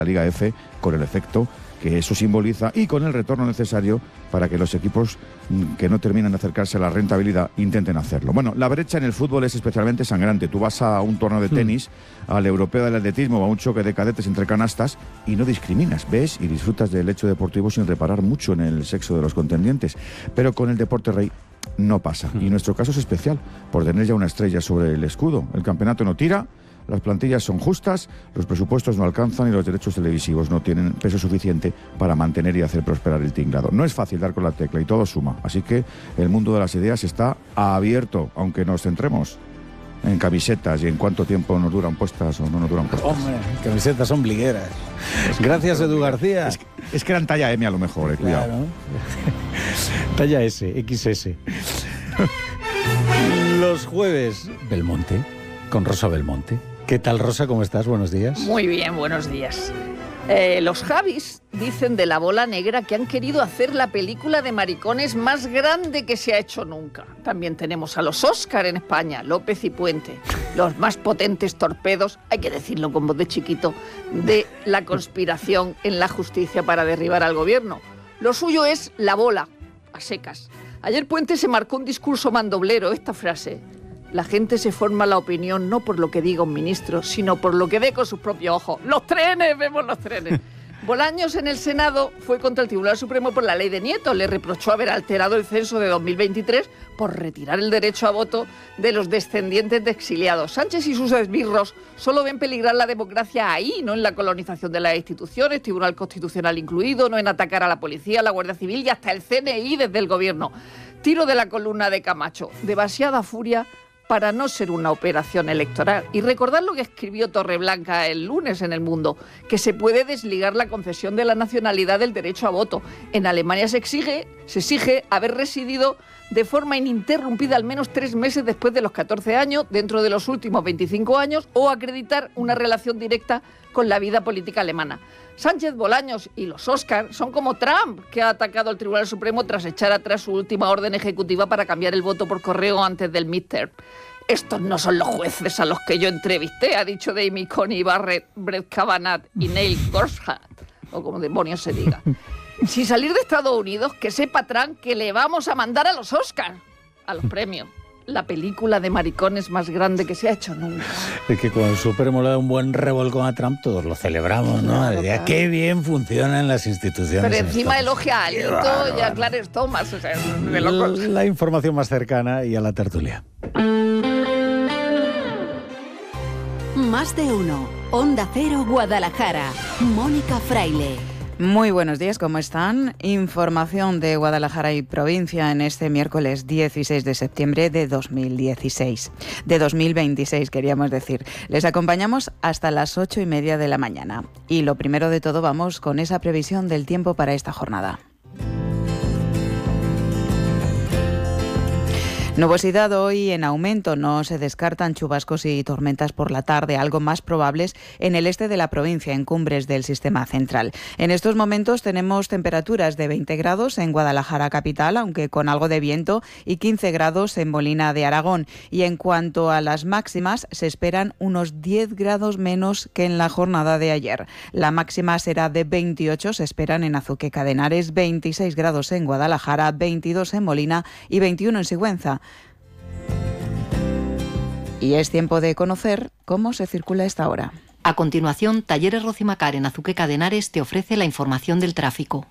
la Liga F, con el efecto que eso simboliza y con el retorno necesario para que los equipos que no terminan de acercarse a la rentabilidad intenten hacerlo. Bueno, la brecha en el fútbol es especialmente sangrante. Tú vas a un torneo de tenis, al europeo del atletismo o a un choque de cadetes entre canastas y no discriminas, ves y disfrutas del hecho deportivo sin reparar mucho en el sexo de los contendientes. Pero con el deporte rey no pasa. Y nuestro caso es especial por tener ya una estrella sobre el escudo. El campeonato no tira, las plantillas son justas, los presupuestos no alcanzan y los derechos televisivos no tienen peso suficiente para mantener y hacer prosperar el tinglado. No es fácil dar con la tecla y todo suma, así que el mundo de las ideas está abierto, aunque nos centremos en camisetas y en cuánto tiempo nos duran puestas o no nos duran puestas. Hombre, camisetas ombligueras. Gracias, Edu García. Es que eran talla M a lo mejor, cuidado. Claro. Talla S, XS. Los jueves, Belmonte, con Rosa Belmonte. ¿Qué tal, Rosa? ¿Cómo estás? Buenos días. Muy bien, buenos días. Los Javis dicen de La Bola Negra que han querido hacer la película de maricones más grande que se ha hecho nunca. También tenemos a los Oscar en España, López y Puente, los más potentes torpedos, hay que decirlo con voz de chiquito, de la conspiración en la justicia para derribar al gobierno. Lo suyo es la bola, a secas. Ayer Puente se marcó un discurso mandoblero, esta frase: la gente se forma la opinión no por lo que diga un ministro, sino por lo que ve con sus propios ojos. ¡Los trenes! ¡Vemos los trenes! Bolaños en el Senado fue contra el Tribunal Supremo por la ley de Nieto. Le reprochó haber alterado el censo de 2023 por retirar el derecho a voto de los descendientes de exiliados. Sánchez y sus esbirros solo ven peligrar la democracia ahí, no en la colonización de las instituciones, Tribunal Constitucional incluido, no en atacar a la policía, la Guardia Civil y hasta el CNI desde el gobierno. Tiro de la columna de Camacho. Demasiada furia para no ser una operación electoral. Y recordad lo que escribió Torreblanca el lunes en El Mundo, que se puede desligar la concesión de la nacionalidad del derecho a voto. En Alemania se exige haber residido de forma ininterrumpida al menos 3 meses después de los 14 años, dentro de los últimos 25 años, o acreditar una relación directa con la vida política alemana. Sánchez, Bolaños y los Oscar son como Trump, que ha atacado al Tribunal Supremo tras echar atrás su última orden ejecutiva para cambiar el voto por correo antes del midterm. Estos no son los jueces a los que yo entrevisté, ha dicho Amy Coney Barrett, Brett Kavanaugh y Neil Gorsuch, o como demonios se diga. Sin salir de Estados Unidos, que sepa Trump que le vamos a mandar a los Oscar, a los premios, la película de maricones más grande que se ha hecho nunca. Es que con el Supremo le da un buen revolcón a Trump, todos lo celebramos, ¿no? Claro. Qué bien funcionan las instituciones. Pero encima elogia a Alito y a Clarence Thomas. O sea, de locos. La información más cercana y a la tertulia. Más de uno. Onda Cero, Guadalajara. Mónica Fraile. Muy buenos días, ¿cómo están? Información de Guadalajara y provincia en este miércoles 16 de septiembre de 2016. De 2026, queríamos decir. Les acompañamos hasta las 8:30 de la mañana. Y lo primero de todo, vamos con esa previsión del tiempo para esta jornada. Nubosidad hoy en aumento, no se descartan chubascos y tormentas por la tarde, algo más probables en el este de la provincia, en cumbres del sistema central. En estos momentos tenemos temperaturas de 20 grados en Guadalajara capital, aunque con algo de viento, y 15 grados en Molina de Aragón. Y en cuanto a las máximas, se esperan unos 10 grados menos que en la jornada de ayer. La máxima será de 28, se esperan en Azuqueca de Henares, 26 grados en Guadalajara, 22 en Molina y 21 en Sigüenza. Y es tiempo de conocer cómo se circula a esta hora. A continuación, Talleres Rocimacar en Azuqueca de Henares te ofrece la información del tráfico.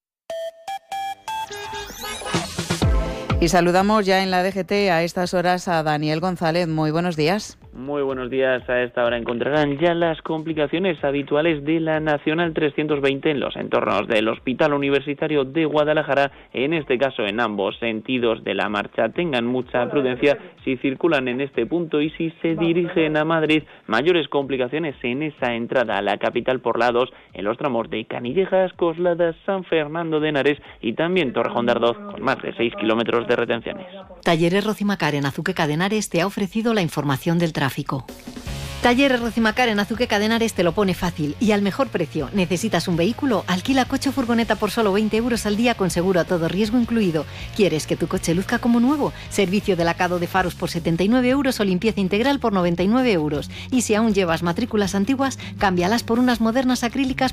Y saludamos ya en la DGT a estas horas a Daniel González. Muy buenos días. Muy buenos días. A esta hora encontrarán ya las complicaciones habituales de la Nacional 320 en los entornos del Hospital Universitario de Guadalajara, en este caso en ambos sentidos de la marcha. Tengan mucha prudencia si circulan en este punto y si se dirigen a Madrid. Mayores complicaciones en esa entrada a la capital por la 2, en los tramos de Canillejas, Coslada, San Fernando de Henares y también Torrejón de Ardoz, con más de 6 kilómetros de retenciones. Talleres Rocimacar en Azuqueca de Henares te ha ofrecido la información del tráfico. Talleres Rocimacar en Azuqueca de Henares te lo pone fácil y al mejor precio. ¿Necesitas un vehículo? Alquila coche o furgoneta por solo 20 euros al día con seguro a todo riesgo incluido. ¿Quieres que tu coche luzca como nuevo? Servicio de lacado de faros por 79 euros o limpieza integral por 99 euros. Y si aún llevas matrículas antiguas, cámbialas por unas modernas acrílicas